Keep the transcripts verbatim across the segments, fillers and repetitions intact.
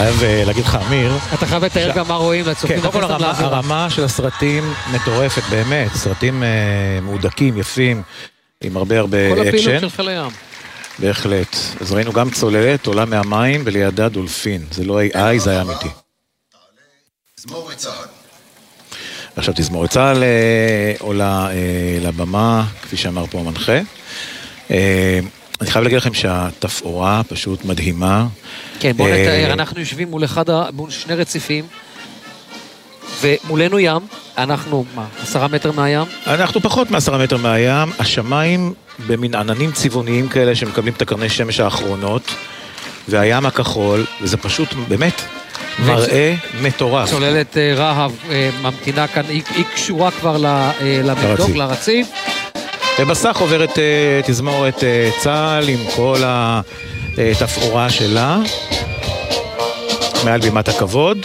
חייב להגיד לך, אמיר. אתה חייב לתאר גם מה רואים לצופים. כן, קודם כל הרמה של הסרטים מטורפת באמת, סרטים מעודקים, יפים, עם הרבה הרבה אקשן. כל הפעילות של חיל הים. בהחלט. אז ראינו גם צוללת, עולה מהמים, ולידה דולפין. זה לא איי איי, זה היה אמיתי. תזמורת צה"ל. עכשיו תזמורת צה"ל עולה לבמה, כפי שאמר פה המנחה. אני חייב להגיד לכם שהתפאורה פשוט מדהימה. כן, בואו נתאר, אנחנו יושבים מול אחד, מול שני רציפים, ומולנו ים, אנחנו, מה, עשרה מטר מהים? אנחנו פחות מעשרה מטר מהים, השמיים במין עננים צבעוניים כאלה שמקבלים את הקרני שמש האחרונות, והים הכחול, וזה פשוט באמת מראה מטורף. צוללת רהב ממתינה כאן, היא קשורה כבר למדוק, לרציף. ובסך עוברת תזמורת צה"ל עם כל התפאורה שלה, מעל בימת הכבוד.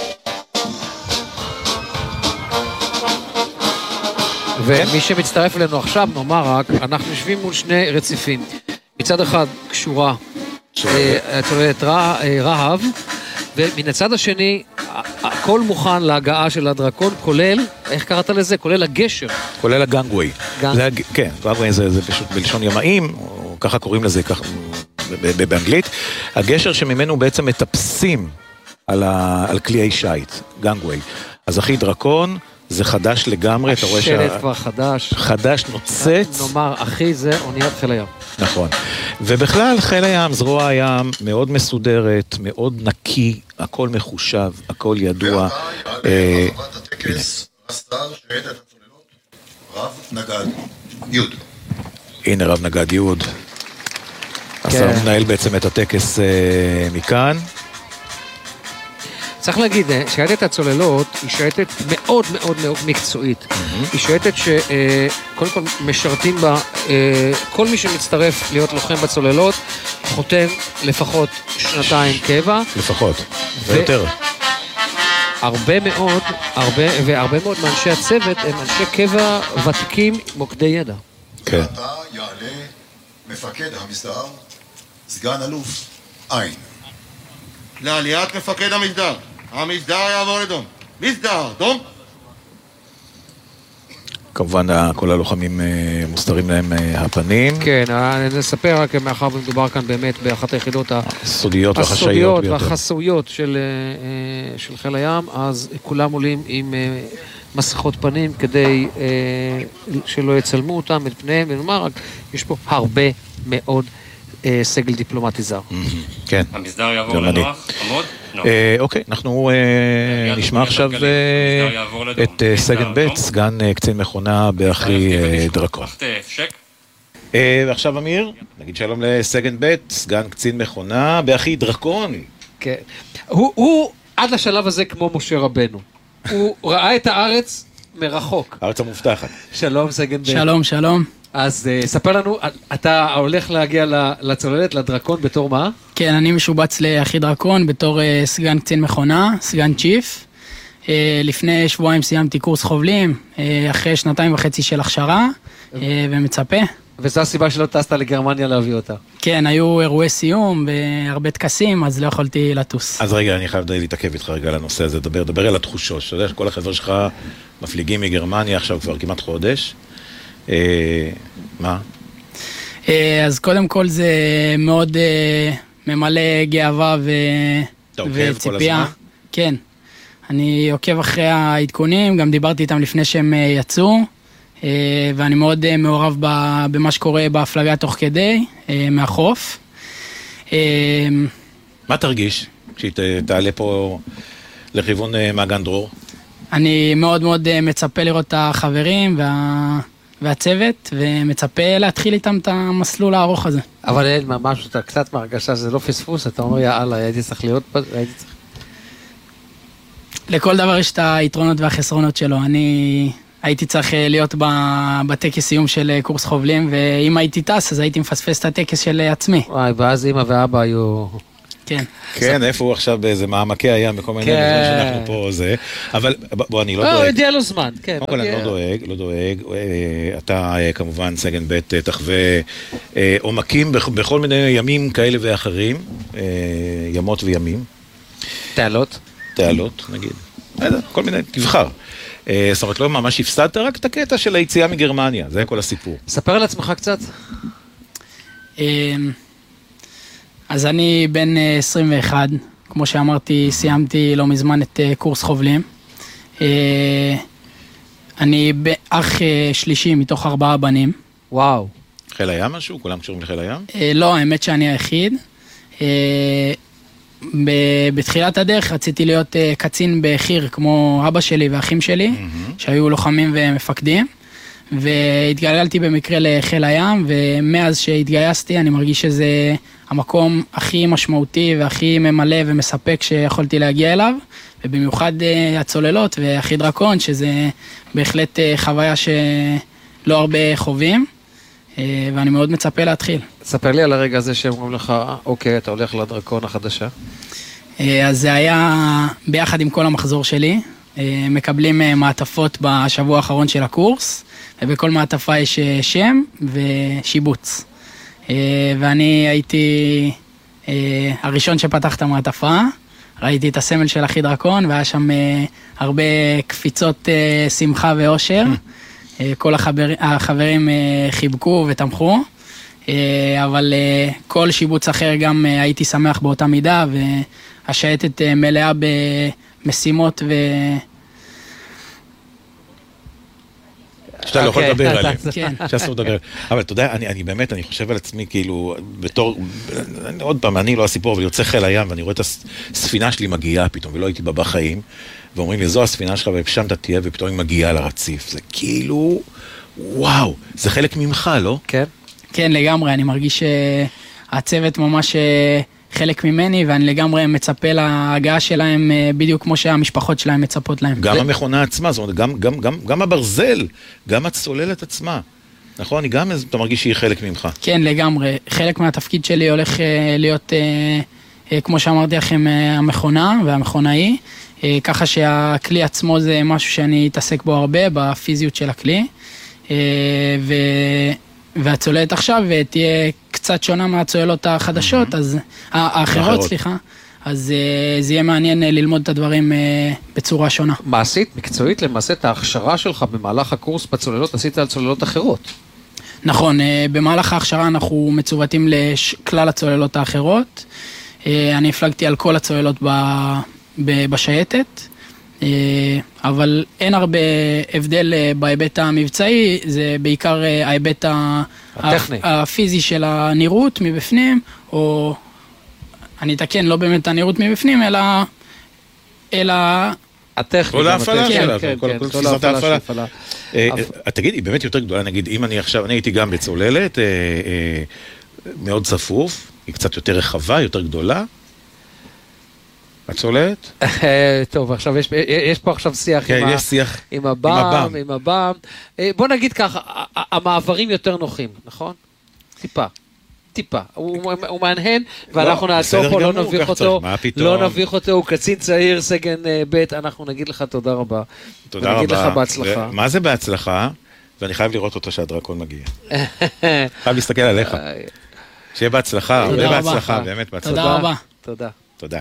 ומי שמצטרף אלינו עכשיו, נאמר רק, אנחנו יושבים מול שני רציפים. מצד אחד קשורה צוללת רהב, ומן הצד השני, הכל מוכן להגעה של הדרקון, כולל, איך קראת לזה? כולל הגשר. כולל הגנגווי. כן, גנגווי זה פשוט בלשון ימאים, או ככה קוראים לזה באנגלית. הגשר שממנו בעצם מטפסים על כלי שייט, גנגווי. אז אחי דרקון, זה חדש לגמרי, אתה רואה השלט כבר חדש. חדש נוצץ. נאמר, אחי, זה אוניית חיל הים. נכון. ובכלל, חיל הים, זרוע הים, מאוד מסודרת, מאוד נקי, הכל מחושב, הכל ידוע. ועתה הרחבת הטקס, הסתר שעד את הצוללות, רב נגד יוד. הנה רב נגד יוד. השר מנהל בעצם את הטקס מכאן. צריך להגיד, שייטת הצוללות היא שייטת מאוד מאוד מאוד מקצועית. היא שייטת שקודם כל משרתים בה, כל מי שמצטרף להיות לוחם בצוללות, חותם לפחות שנתיים קבע. לפחות, ויותר. הרבה מאוד, הרבה, והרבה מאוד מאנשי הצוות הם אנשי קבע ותיקים מוקדי ידע. כן. ועתה יעלה מפקד המסדר, סגן אלוף עין. לעליית מפקד המסדר. המסדר יעבור לדום. מסדר, דום. כמובן, כל הלוחמים מוסתרים להם הפנים. כן, נספר רק מאחר ומדובר כאן באמת באחת היחידות הסודיות והחשאיות והחסויות של חיל הים, אז כולם עולים עם מסכות פנים כדי שלא יצלמו אותם את פניהם, ונאמר רק, יש פה הרבה מאוד סגל דיפלומטי זר. כן. המסדר יעבור לנוח, עמוד? אוקיי, אנחנו נשמע עכשיו את סגן ב', סגן קצין מכונה באחי דרקון. ועכשיו אמיר, נגיד שלום לסגן ב', סגן קצין מכונה באחי דרקון. כן. הוא עד לשלב הזה כמו משה רבנו. הוא ראה את הארץ מרחוק. הארץ המובטחת. שלום סגן ב'. שלום, שלום. אז ספר לנו, אתה הולך להגיע לצוללת, לדרקון, בתור מה? כן, אני משובץ לאחי דרקון בתור סגן קצין מכונה, סגן צ'יף. לפני שבועיים סיימתי קורס חובלים, אחרי שנתיים וחצי של הכשרה, ומצפה. וזו הסיבה שלא טסת לגרמניה להביא אותה. כן, היו אירועי סיום והרבה תקסים, אז לא יכולתי לטוס. אז רגע, אני חייב להתעכב איתך רגע על הנושא הזה, דבר, דבר על התחושות. אתה יודע שכל החבר שלך מפליגים מגרמניה עכשיו כבר כמעט חודש. מה? אז קודם כל זה מאוד ממלא גאווה וציפייה. כן, אני עוקב אחרי העדכונים, גם דיברתי איתם לפני שהם יצאו, ואני מאוד מעורב במה שקורה בהפלגה תוך כדי, מהחוף. מה תרגיש כשתעלה פה לכיוון מעגן דרור? אני מאוד מאוד מצפה לראות את החברים וה... והצוות, ומצפה להתחיל איתם את המסלול הארוך הזה. אבל אין ממש, אתה קצת מהרגשה, זה לא פספוס, אתה אומר, יאללה, הייתי צריך להיות פה, הייתי צריך... לכל דבר יש את היתרונות והחסרונות שלו. אני הייתי צריך להיות בטקס סיום של קורס חובלים, ואם הייתי טס, אז הייתי מפספס את הטקס של עצמי. וואי, ואז אמא ואבא היו... כן. כן, איפה הוא עכשיו באיזה מעמקי הים, בכל מיני דברים שאנחנו פה זה. אבל בוא, אני לא דואג. לא, הגיע לו זמן, כן. קודם כל, אני לא דואג, לא דואג. אתה כמובן, סגן ב', תחווה עומקים בכל מיני ימים כאלה ואחרים, ימות וימים. תעלות? תעלות, נגיד. כל מיני, תבחר. זאת אומרת, לא ממש הפסדת רק את הקטע של היציאה מגרמניה, זה כל הסיפור. ספר על עצמך קצת. אז אני בן עשרים ואחת, כמו שאמרתי, סיימתי לא מזמן את קורס חובלים. אני אח שלישי מתוך ארבעה בנים. וואו. חיל הים משהו? כולם קשורים לחיל הים? לא, האמת שאני היחיד. בתחילת הדרך רציתי להיות קצין בחיר כמו אבא שלי ואחים שלי, שהיו לוחמים ומפקדים, והתגלגלתי במקרה לחיל הים, ומאז שהתגייסתי אני מרגיש שזה המקום הכי משמעותי והכי ממלא ומספק שיכולתי להגיע אליו, ובמיוחד הצוללות והחי דרקון, שזה בהחלט חוויה שלא הרבה חווים, ואני מאוד מצפה להתחיל. ספר לי על הרגע הזה שאומרים לך, אוקיי, אתה הולך לדרקון החדשה. אז זה היה ביחד עם כל המחזור שלי, מקבלים מעטפות בשבוע האחרון של הקורס, ובכל מעטפה יש שם ושיבוץ. ואני הייתי הראשון שפתח את המעטפה, ראיתי את הסמל של החי דרקון, והיה שם הרבה קפיצות שמחה ואושר. כל החבר, החברים חיבקו ותמכו, אבל כל שיבוץ אחר גם הייתי שמח באותה מידה, והשייטת מלאה במשימות ו... שאתה לא יכול לדבר עליהם. שאסור לדבר. אבל אתה יודע, אני באמת, אני חושב על עצמי כאילו, בתור, עוד פעם, אני לא הסיפור, אבל יוצא חיל הים, ואני רואה את הספינה שלי מגיעה פתאום, ולא הייתי בה בחיים, ואומרים לי, זו הספינה שלך, ושם אתה תהיה, ופתאום היא מגיעה לרציף. זה כאילו, וואו, זה חלק ממך, לא? כן. כן, לגמרי, אני מרגיש שהצוות ממש חלק ממני, ואני לגמרי מצפה להגעה שלהם בדיוק כמו שהמשפחות שלהם מצפות להם. גם המכונה עצמה, זאת אומרת, גם, גם, גם, גם הברזל, גם הצוללת עצמה. נכון? אני גם, אתה מרגיש שהיא חלק ממך. כן, לגמרי. חלק מהתפקיד שלי הולך להיות, כמו שאמרתי לכם, המכונה והמכונאי, ככה שהכלי עצמו זה משהו שאני אתעסק בו הרבה, בפיזיות של הכלי. ו... והצוללת עכשיו תהיה קצת שונה מהצוללות החדשות, אז, האחרות, סליחה, אז זה יהיה מעניין ללמוד את הדברים בצורה שונה. מעשית, מקצועית, למעשה את ההכשרה שלך במהלך הקורס בצוללות עשית על צוללות אחרות. נכון, במהלך ההכשרה אנחנו מצוותים לכלל הצוללות האחרות. אני הפלגתי על כל הצוללות בשייטת, אבל אין הרבה הבדל בהיבט המבצעי, זה בעיקר ההיבט הטכני, הפיזי של הנראות מבפנים, או אני אתקן, לא באמת הנראות מבפנים, אלא אלא הטכני. כל ההפעלה שלה, כל תפיסת ההפעלה. תגיד, היא באמת יותר גדולה, נגיד, אם אני עכשיו, אני הייתי גם בצוללת, מאוד צפוף, היא קצת יותר רחבה, יותר גדולה, הצוללת? טוב, עכשיו יש, יש פה עכשיו שיח, כן, עם, יש שיח עם הבם, עם הבם. בוא נגיד ככה, המעברים יותר נוחים, נכון? טיפה, טיפה. הוא, הוא מענהן, ואנחנו לא, נעצור פה, לא נביך אותו, לא נביך אותו, הוא קצין צעיר, סגן ב', אנחנו נגיד לך תודה רבה. תודה רבה. נגיד לך בהצלחה. מה זה בהצלחה? ואני חייב לראות אותו שהדרקון מגיע. חייב להסתכל עליך. שיהיה בהצלחה, הרבה בהצלחה, באמת בהצלחה. תודה רבה. תודה. תודה.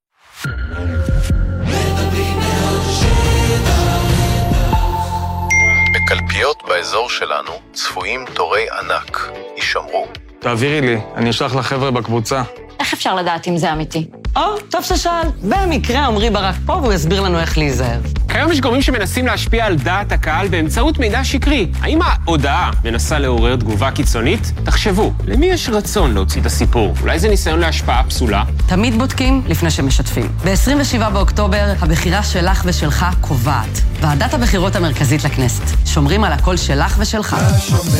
בקלפיות באזור שלנו צפויים תורי ענק. יישמרו. תעבירי לי, אני אשלח לחבר'ה בקבוצה. איך אפשר לדעת אם זה אמיתי? או, טוב ששאל. במקרה עמרי ברק פה והוא יסביר לנו איך להיזהר. כיום יש גורמים שמנסים להשפיע על דעת הקהל באמצעות מידע שקרי. האם ההודעה מנסה לעורר תגובה קיצונית? תחשבו, למי יש רצון להוציא את הסיפור? אולי זה ניסיון להשפעה פסולה? תמיד בודקים לפני שמשתפים. ב-עשרים ושבעה באוקטובר, הבחירה שלך ושלך קובעת. ועדת הבחירות המרכזית לכנסת. שומרים על הקול שלך ושלך.